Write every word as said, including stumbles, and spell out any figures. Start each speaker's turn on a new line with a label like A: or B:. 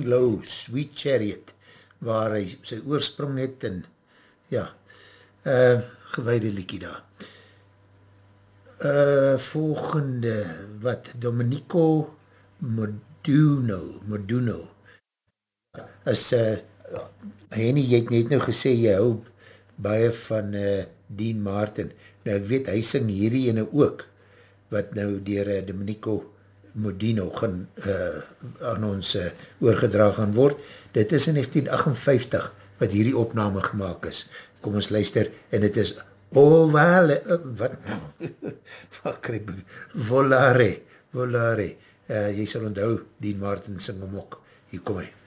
A: Low, Sweet Chariot, waar hy sy oorsprong het en ja, uh, gewaarde liekie daar. Uh, volgende, wat, Domenico Moduno, Moduno, is, uh, Henny, jy het net nou gesê, jy hou baie van uh, Dean Martin, nou ek weet, hy sing hierdie ene ook, wat nou dier uh, Domenico Modino gaan uh, aan ons uh, oorgedra gaan word. Dit is in negentien agtenvyftig wat hierdie opname gemaakt is. Kom ons luister, en het is Oh, vale, uh, wat? Wat kryp, Volare, Volare. Uh, jy sal onthou, Dean Martin sing hom ook. Hier kom hy.